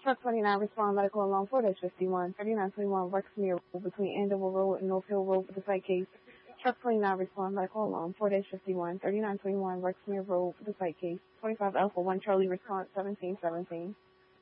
Truck 29 respond medical alarm 4-51. 3921 Rexmere Road between Andover Road and North Hill Road for the site case. Truck 29 respond medical alarm 4-51. 3921 Rexmere Road for the site case. 25 Alpha 1 Charlie response 1717.